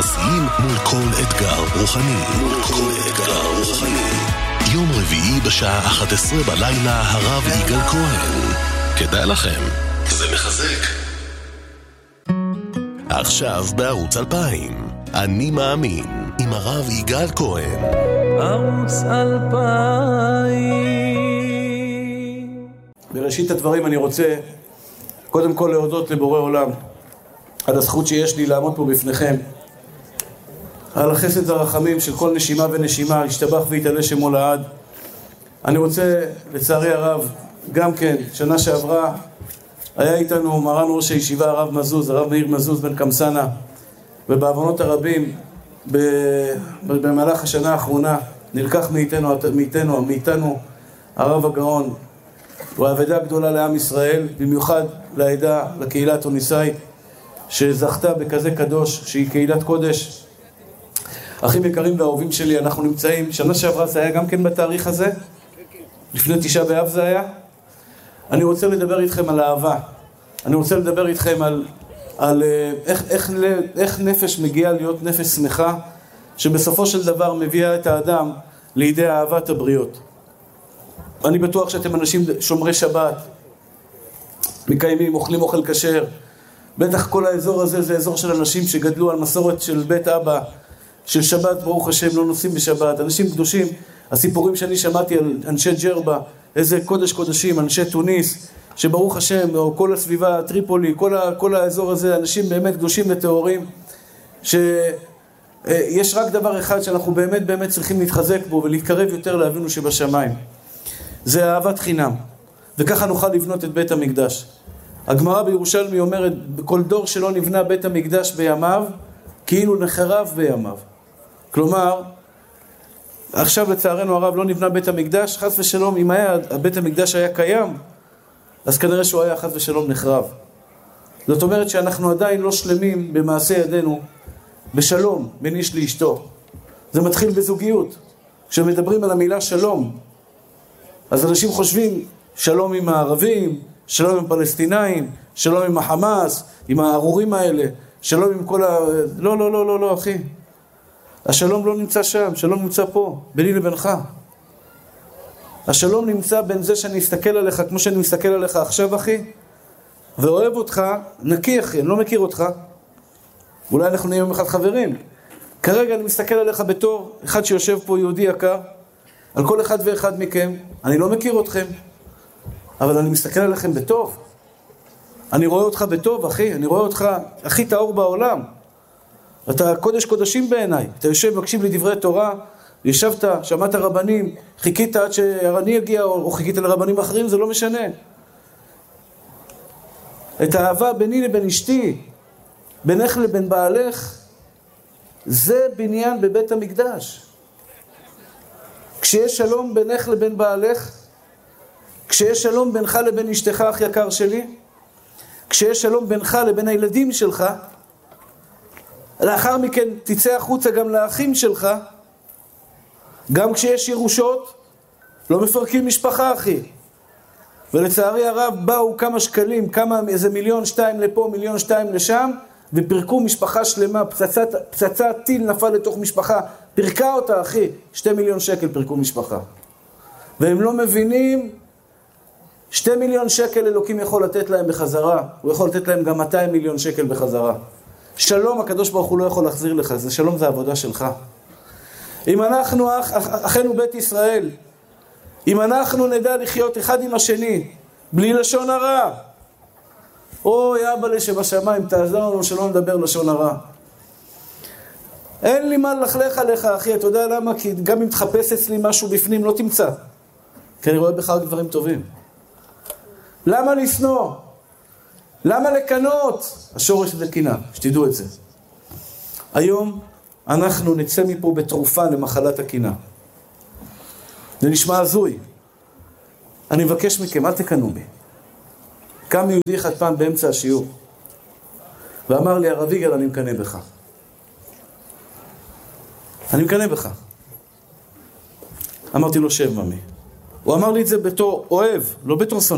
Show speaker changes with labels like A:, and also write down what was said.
A: מעשיים מול כל אתגר רוחני. יום רביעי בשעה 11 בלילה, הרב יגאל כהן. כדאי לכם, זה מחזק. עכשיו בערוץ 2000, אני מאמין, עם הרב יגאל כהן.
B: ערוץ 2000.
C: בראשית הדברים אני רוצה קודם כל להודות לבורא עולם על הזכות שיש לי לעמוד פה בפניכם, על החסד והרחמים של כל נשימה ונשימה, ישתבח ויתעלה שמו לעד. אני רוצה, לצערי הרב, גם כן, שנה שעברה היה איתנו מרן ראש הישיבה הרב מזוז, הרב מאיר מזוז בן קמסנה, ובעוונות הרבים במהלך השנה האחרונה נלקח מאיתנו הרב הגאון. הוא אבדה גדולה לעם ישראל, במיוחד לעדה, לקהילה התוניסאית, שזכתה בכזה קדוש, שהיא קהילת קודש. אחים יקרים ואהובים שלי, אנחנו נמצאים, שנה שעברה זה היה גם כן בתאריך הזה, לפני 9 באב זה היה. אני רוצה לדבר איתכם על אהבה. אני רוצה לדבר איתכם על איך נפש מגיעה להיות נפש שמחה, שבסופו של דבר מביאה את האדם לידי אהבת הבריות. אני בטוח שאתם אנשים שומרי שבת, מקיימים, אוכלים אוכל כשר. בטח כל האזור הזה זה אזור של אנשים שגדלו על מסורת של בית אבא, של שבת, ברוך השם, לא נוסעים בשבת, אנשים קדושים. הסיפורים שאני שמעתי על אנשי ג'רבה, איזה קודש קודשים, אנשי טוניס, שברוך השם, או כל הסביבה, טריפולי, כל האזור הזה, אנשים באמת קדושים וטהורים, שיש רק דבר אחד שאנחנו באמת צריכים להתחזק בו ולהתקרב יותר לאבינו שבשמיים. זה אהבת חינם, וככה נוכל לבנות את בית המקדש. הגמרא בירושלמי אומרת, בכל דור שלא נבנה בית המקדש בימיו, כאילו נחרב בימיו. כלומר, עכשיו לצערנו הרב לא נבנה בית המקדש, חס ושלום, אם בית המקדש היה קיים, אז כנראה שהוא היה חס ושלום נחרב. זאת אומרת שאנחנו עדיין לא שלמים במעשה ידינו, בשלום בין איש לאשתו. זה מתחיל בזוגיות. כשמדברים על המילה שלום, אז אנשים חושבים שלום עם הערבים, שלום עם פלסטינאים, שלום עם החמאס, עם הארורים האלה, שלום עם כל לא, אחי. השלום לא נמצא שם, שלום נמצא פה, ביני לבינך. השלום נמצא בין זה שאני אסתכל עליך, כמו שאני מסתכל עליך עכשיו, אחי, ואוהב אותך, נקי, אחי, אני לא מכיר אותך. אולי אנחנו נהיה יום אחד חברים. כרגע אני מסתכל עליך בתור אחד שיושב פה, יהודי יקר, על כל אחד ואחד מכם. אני לא מכיר אתכם, אבל אני מסתכל עליכם בטוב. אני רואה אותך בטוב, אחי, אני רואה אותך הכי טהור בעולם. אתה קודש קודשים בעיניי. אתה יושב, מקשיב לדברי תורה, ישבת, שמעת רבנים, חיכית עד שהרני יגיע, או חיכית לרבנים אחרים, זה לא משנה. את האהבה ביני לבין אשתי, בינך לבין בעלך, זה בניין בבית המקדש. כשיש שלום בינך לבין בעלך, כשיש שלום בינך לבין אשתך, אח יקר שלי, כשיש שלום בינך לבין הילדים שלך, לאחר מכן תצא החוצה גם לאחים שלך. גם כשיש ירושות, לא מפרקים משפחה, אחי. ולצערי הרב באו כמה שקלים, איזה 1,200,000 לפה, 1,200,000 לשם, ופרקו משפחה שלמה. פצצת טיל נפל לתוך משפחה, פרקה אותה, אחי. 2 מיליון שקל פרקו משפחה. והם לא מבינים, 2 מיליון שקל אלוקים יכול לתת להם בחזרה. הוא יכול לתת להם גם 200 מיליון שקל בחזרה. שלום, הקדוש ברוך הוא לא יכול להחזיר לך, זה שלום, זה העבודה שלך. אם אנחנו, אחינו בית ישראל, אם אנחנו נדע לחיות אחד עם השני, בלי לשון הרע, אוי אבא שבשמיים, תעזור לנו שלא נדבר לשון הרע. אין לי מה ללכלך עליך, אחי, אתה יודע למה? כי גם אם תחפש אצלי משהו בפנים, לא תמצא. כי אני רואה בך רק דברים טובים. למה לשנוא? למה לקנות? השורש זה קנאה, שתדעו את זה. היום אנחנו נצא מפה בתרופה למחלת הקנאה. זה נשמע הזוי. אני מבקש מכם, אל תקנו בי. קם יהודי אחד פעם באמצע השיעור, ואמר לי, הרב יגאל, אני מקנא בך. אני מקנא בך. אמרתי לו, שב ממי. הוא אמר לי את זה בתור אוהב, לא בתור שונא.